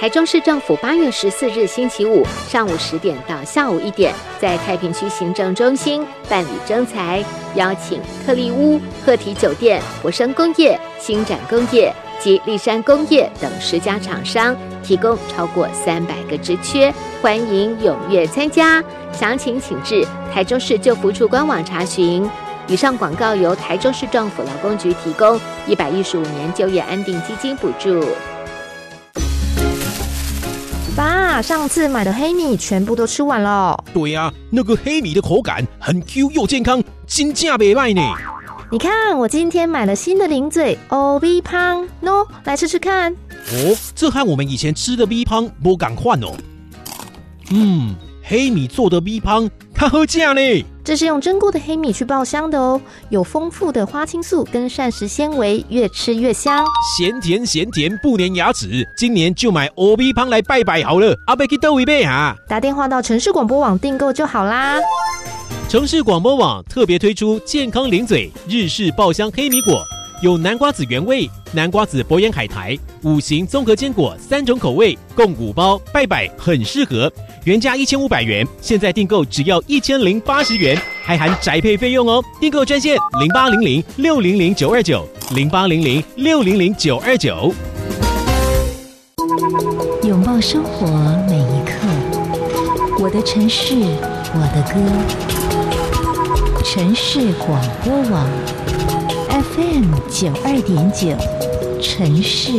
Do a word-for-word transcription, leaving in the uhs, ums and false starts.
台中市政府八月十四日星期五上午十点到下午一点，在太平区行政中心办理征才，邀请特力屋、鹤体酒店、博生工业、新展工业及立山工业等十家厂商，提供超过三百个职缺，欢迎踊跃参加。详情请至台中市就服处官网查询。以上广告由台中市政府劳工局提供，一百一十五年就业安定基金补助。 爸，上次买的黑米全部都吃完了。 对啊，那个黑米的口感很 Q 又健康，真价袂歹呢。 你看，我今天买了新的零嘴 O B 胖喏，来吃吃看。 哦，这和我们以前吃的 B 胖不同款哦。嗯，黑米做的 B 胖较好吃呢。 这是用蒸过的黑米去爆香的哦，有丰富的花青素跟膳食纤维，越吃越香。 咸甜咸甜不粘牙齿，今年就买 O B 胖来拜拜好了。阿伯去倒位买啊？ 打电话到城市广播网订购就好啦。 城市广播网特别推出健康零嘴日式爆香黑米果，有南瓜子原味、南瓜子博眼海苔、五行综合坚果三种口味，共五包，拜拜很适合。原价一千五百元，现在订购只要一千零八十元，还含宅配费用哦。订购专线零八零零六零零九二九零八零零六零零九二九。 拥抱生活每一刻，我的城市，我的歌。城市广播网 F M 九二点九，城市